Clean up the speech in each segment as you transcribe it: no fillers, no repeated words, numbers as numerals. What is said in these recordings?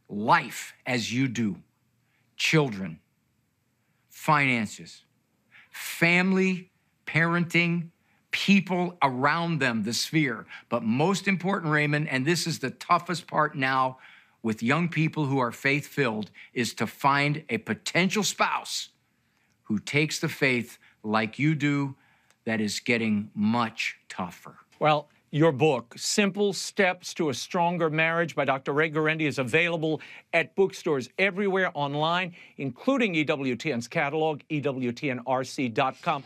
life as you do, children, finances, family, parenting, people around them, the sphere. But most important, Raymond, and this is the toughest part now with young people who are faith-filled, is to find a potential spouse who takes the faith like you do. That is getting much tougher. Well, your book, Simple Steps to a Stronger Marriage by Dr. Ray Guarendi, is available at bookstores everywhere online, including EWTN's catalog, EWTNRC.com.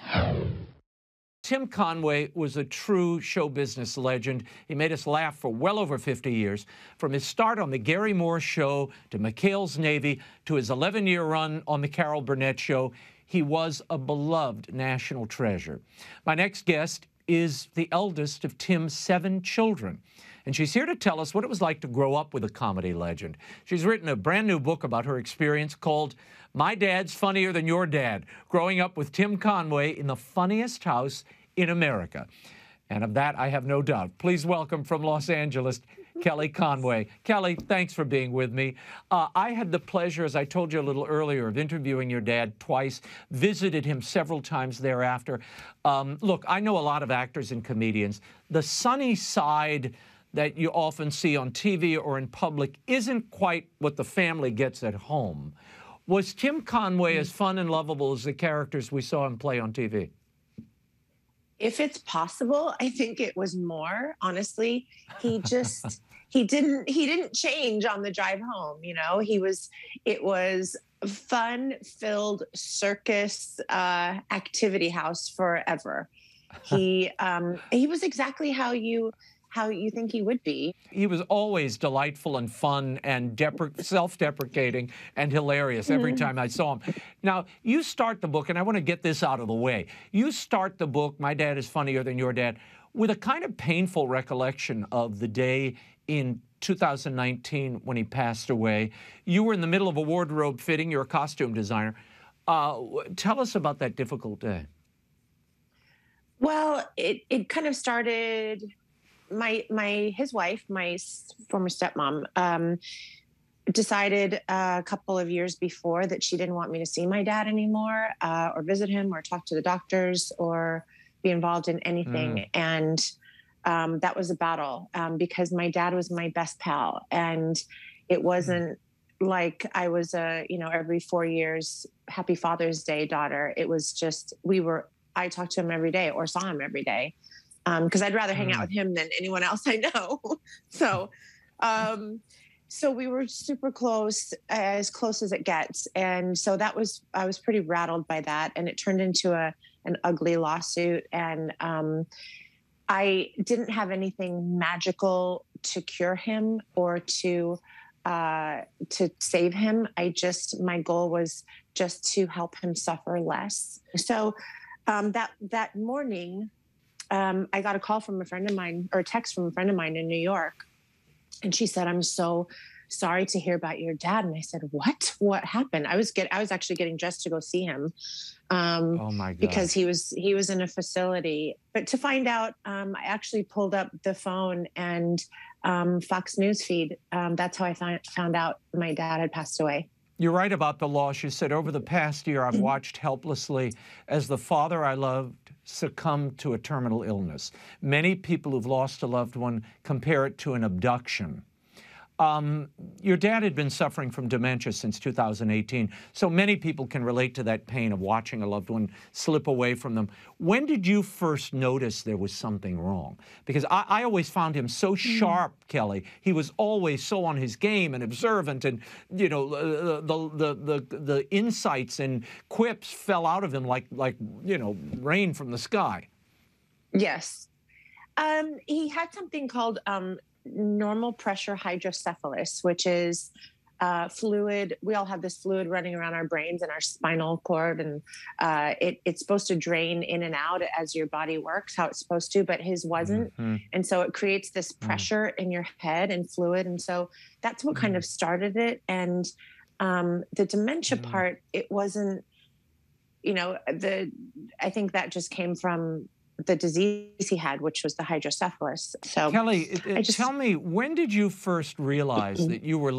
Tim Conway was a true show business legend. He made us laugh for well over 50 years. From his start on The Gary Moore Show to McHale's Navy to his 11-year run on The Carol Burnett Show, he was a beloved national treasure. My next guest is the eldest of Tim's 7 children, and she's here to tell us what it was like to grow up with a comedy legend. She's written a brand new book about her experience called My Dad's Funnier Than Your Dad, Growing Up with Tim Conway in the Funniest House in America. And of that, I have no doubt. Please welcome from Los Angeles, Kelly Conway. Kelly, thanks for being with me. I had the pleasure, as I told you a little earlier, of interviewing your dad twice, visited him several times thereafter. Look, I know a lot of actors and comedians. The sunny side that you often see on TV or in public isn't quite what the family gets at home. Was Tim Conway as fun and lovable as the characters we saw him play on TV? If it's possible, I think it was more, honestly. He just, he didn't change on the drive home, you know? It was fun-filled circus activity house forever. He was exactly how you think he would be. He was always delightful and fun and self-deprecating and hilarious every time I saw him. Now, you start the book, and I want to get this out of the way. You start the book, My Dad is Funnier Than Your Dad, with a kind of painful recollection of the day in 2019 when he passed away. You were in the middle of a wardrobe fitting. You're a costume designer. Tell us about that difficult day. Well, it kind of started... His wife, my former stepmom, decided a couple of years before that she didn't want me to see my dad anymore, or visit him, or talk to the doctors, or be involved in anything. And that was a battle, because my dad was my best pal, and it wasn't like I was every 4 years, Happy Father's Day daughter. It was just I talked to him every day or saw him every day. Because I'd rather hang out with him than anyone else I know. So we were super close, as close as it gets. And so I was pretty rattled by that. And it turned into an ugly lawsuit. And I didn't have anything magical to cure him or to save him. My goal was just to help him suffer less. So that morning, I got a call from a friend of mine, or a text from a friend of mine in New York. And she said, "I'm so sorry to hear about your dad." And I said, "What? What happened?" I was actually getting dressed to go see him. Oh my God. Because he was in a facility. But to find out, I actually pulled up the phone and Fox News feed. That's how I found out my dad had passed away. You're right about the loss. You said, over the past year, I've watched helplessly as the father I loved succumbed to a terminal illness. Many people who've lost a loved one compare it to an abduction. Your dad had been suffering from dementia since 2018, so many people can relate to that pain of watching a loved one slip away from them. When did you first notice there was something wrong? Because I always found him so sharp, Kelly. He was always so on his game and observant, and the insights and quips fell out of him like rain from the sky. Yes, he had something called normal pressure hydrocephalus, which is fluid. We all have this fluid running around our brains and our spinal cord, and it's supposed to drain in and out as your body works, how it's supposed to, but his wasn't. And so it creates this pressure in your head and fluid. And so that's what kind of started it. And the dementia part, it wasn't, I think that just came from the disease he had, which was the hydrocephalus. So Kelly, tell me, when did you first realize that you were